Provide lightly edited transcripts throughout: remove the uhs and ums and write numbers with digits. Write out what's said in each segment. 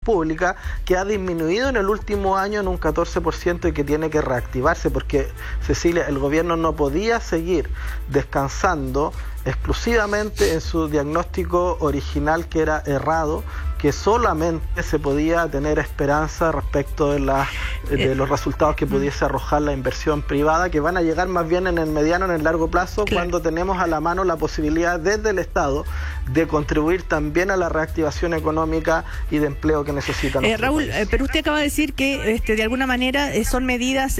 públicas, que ha disminuido en el último año en un 14% y que tiene que reactivarse, porque, Cecilia, el gobierno no podía seguir descansando exclusivamente en su diagnóstico original, que era errado, que solamente se podía tener esperanza respecto de los resultados que pudiese arrojar la inversión privada, que van a llegar más bien en el mediano, en el largo plazo, cuando tenemos a la mano la posibilidad desde el Estado de contribuir también a la reactivación económica y de empleo que necesitan. Raúl, pero usted acaba de decir que de alguna manera son medidas,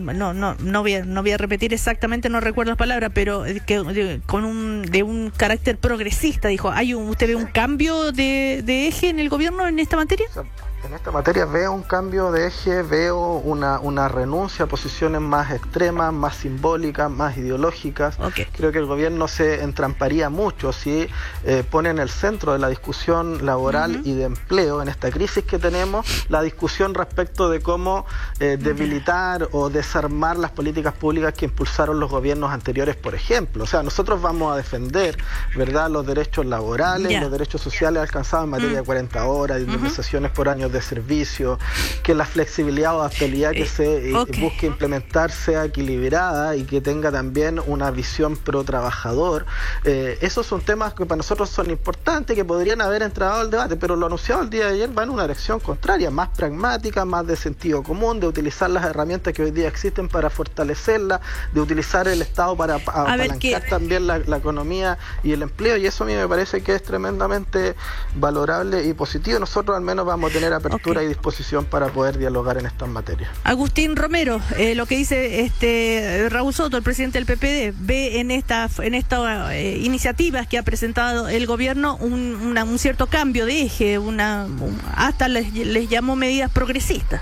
no voy a repetir exactamente, no recuerdo las palabras, pero que de un carácter progresista, dijo. ¿Usted ve un cambio de eje en el gobierno en esta materia? En esta materia veo un cambio de eje, veo una renuncia a posiciones más extremas, más simbólicas, más ideológicas. Creo que el gobierno se entramparía mucho si pone en el centro de la discusión laboral y de empleo, en esta crisis que tenemos, la discusión respecto de cómo debilitar o desarmar las políticas públicas que impulsaron los gobiernos anteriores, por ejemplo. O sea, nosotros vamos a defender, ¿verdad?, los derechos laborales, los derechos sociales alcanzados en materia de 40 horas, de indemnizaciones por años de servicio, que la flexibilidad o adaptabilidad que se busque implementar sea equilibrada y que tenga también una visión pro trabajador. Esos son temas que para nosotros son importantes, que podrían haber entrado al debate, pero lo anunciado el día de ayer va en una dirección contraria, más pragmática, más de sentido común, de utilizar las herramientas que hoy día existen para fortalecerlas, de utilizar el Estado para apalancar también la economía y el empleo, y eso a mí me parece que es tremendamente valorable y positivo. Nosotros al menos vamos a tener apertura y disposición para poder dialogar en estas materias. Agustín Romero, lo que dice Raúl Soto, el presidente del PPD, ve en estas iniciativas que ha presentado el gobierno un cierto cambio de eje, hasta les llamó medidas progresistas.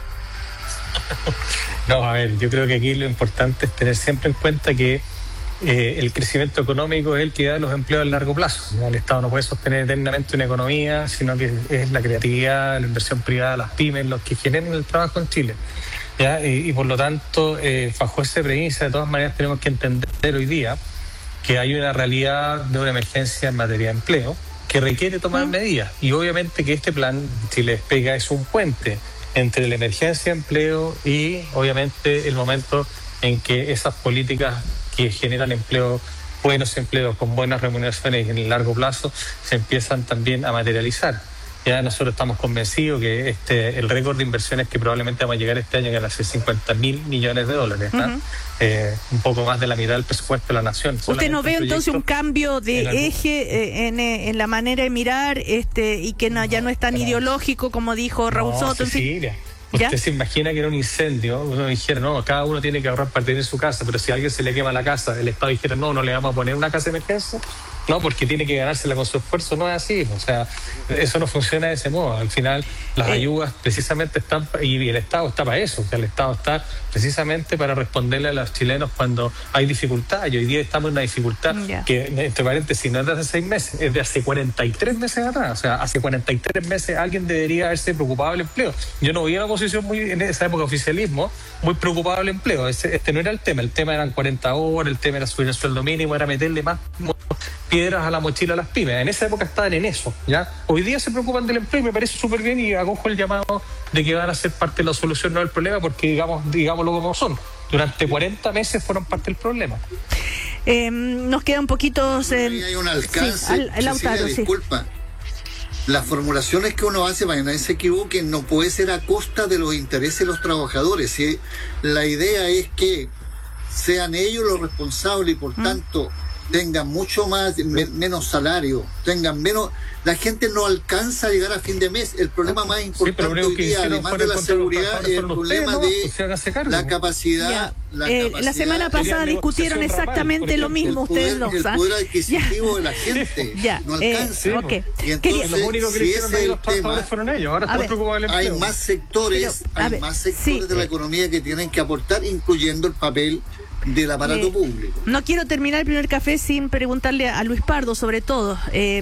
No, a ver, yo creo que aquí lo importante es tener siempre en cuenta que el crecimiento económico es el que da los empleos a largo plazo. El Estado no puede sostener eternamente una economía, sino que es la creatividad, la inversión privada, las pymes, los que generan el trabajo en Chile. ¿Ya? Y por lo tanto, bajo esa premisa, de todas maneras tenemos que entender hoy día que hay una realidad de una emergencia en materia de empleo que requiere tomar medidas. Y obviamente que este plan Chile Despega es un puente entre la emergencia de empleo y obviamente el momento en que esas políticas que generan empleo, buenos empleos con buenas remuneraciones en el largo plazo, se empiezan también a materializar. Ya nosotros estamos convencidos que el récord de inversiones que probablemente vamos a llegar este año a las 50.000 millones de dólares, un poco más de la mitad del presupuesto de la nación. ¿Usted no ve entonces un cambio de eje en la manera de mirar y que ya no es tan ideológico como dijo Raúl Soto? Cecilia, usted se imagina que era un incendio, uno dijera, no, cada uno tiene que ahorrar para tener su casa, pero si a alguien se le quema la casa, el Estado dijera, no le vamos a poner una casa de emergencia, no, porque tiene que ganársela con su esfuerzo, no es así. O sea, eso no funciona de ese modo. Al final, las ayudas precisamente están, y el Estado está para eso. O sea, el Estado está precisamente para responderle a los chilenos cuando hay dificultad. Y hoy día estamos en una dificultad que, entre paréntesis, no es de hace 6 meses, es de hace 43 meses atrás. O sea, hace 43 meses alguien debería haberse preocupado del empleo. Yo no vi una posición en esa época oficialismo muy preocupado del empleo. Este no era el tema eran 40 horas, el tema era subir el sueldo mínimo, era meterle más piedras a la mochila a las pymes. En esa época estaban en eso, ¿ya? Hoy día se preocupan del empleo y me parece súper bien, y acojo el llamado de que van a ser parte de la solución, no del problema, porque digámoslo como son. Durante 40 meses fueron parte del problema. Nos queda un poquito... hay un alcance. Lautaro, disculpa. Las formulaciones que uno hace para que nadie se equivoque no puede ser a costa de los intereses de los trabajadores. ¿Sí? La idea es que sean ellos los responsables y por tanto tengan mucho menos salario, tengan menos... La gente no alcanza a llegar a fin de mes. El problema más importante hoy día, además de la seguridad, es el problema de la capacidad. La semana pasada discutieron exactamente lo mismo ustedes dos. El poder adquisitivo de la gente no alcanza. Y entonces, si ese es el tema, fueron ellos. Ahora están preocupados del empleo. hay más sectores de la economía que tienen que aportar, incluyendo el papel del aparato público. No quiero terminar el primer café sin preguntarle a Luis Pardo, sobre todo,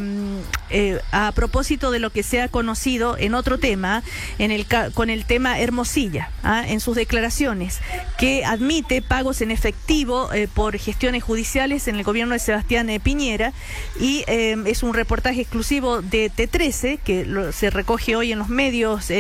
a propósito de lo que se ha conocido en otro tema, con el tema Hermosilla, en sus declaraciones, que admite pagos en efectivo por gestiones judiciales en el gobierno de Sebastián Piñera, y es un reportaje exclusivo de T13 que se recoge hoy en los medios